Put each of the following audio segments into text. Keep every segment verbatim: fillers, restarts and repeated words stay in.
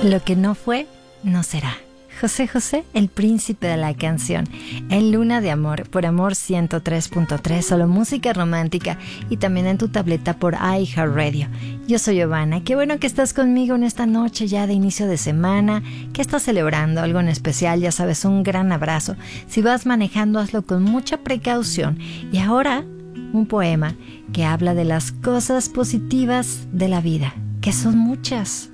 Lo que no fue, no será. José José, el príncipe de la canción, en Luna de Amor, por Amor ciento tres punto tres, solo música romántica, y también en tu tableta por iHeartRadio. Yo soy Giovanna, qué bueno que estás conmigo en esta noche ya de inicio de semana. ¿Qué estás celebrando? ¿Algo en especial? Ya sabes, un gran abrazo. Si vas manejando, hazlo con mucha precaución. Y ahora, un poema que habla de las cosas positivas de la vida, que son muchas.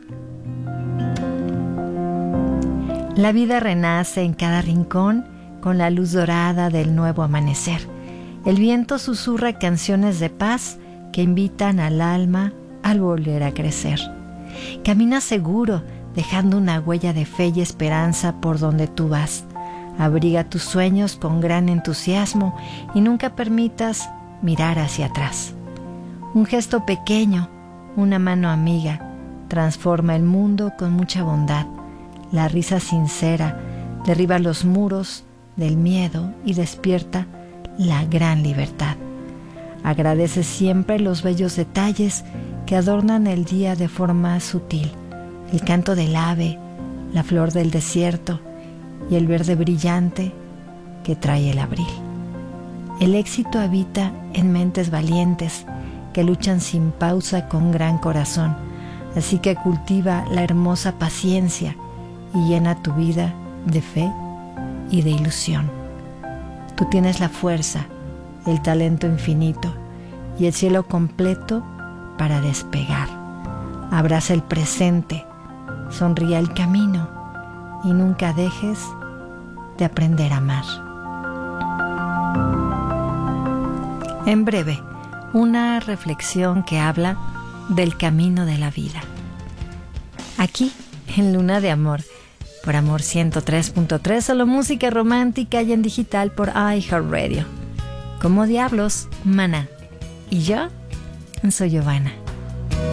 La vida renace en cada rincón con la luz dorada del nuevo amanecer. El viento susurra canciones de paz que invitan al alma al volver a crecer. Camina seguro, dejando una huella de fe y esperanza por donde tú vas. Abriga tus sueños con gran entusiasmo y nunca permitas mirar hacia atrás. Un gesto pequeño, una mano amiga, transforma el mundo con mucha bondad. La risa sincera derriba los muros del miedo y despierta la gran libertad. Agradece siempre los bellos detalles que adornan el día de forma sutil. El canto del ave, la flor del desierto y el verde brillante que trae el abril. El éxito habita en mentes valientes que luchan sin pausa con gran corazón. Así que cultiva la hermosa paciencia y llena tu vida de fe y de ilusión. Tú tienes la fuerza, el talento infinito y el cielo completo para despegar. Abraza el presente, sonríe al camino y nunca dejes de aprender a amar. En breve, una reflexión que habla del camino de la vida. Aquí, en Luna de Amor, por Amor ciento tres punto tres, solo música romántica y en digital por iHeartRadio. Como diablos, Maná. Y yo soy Giovanna.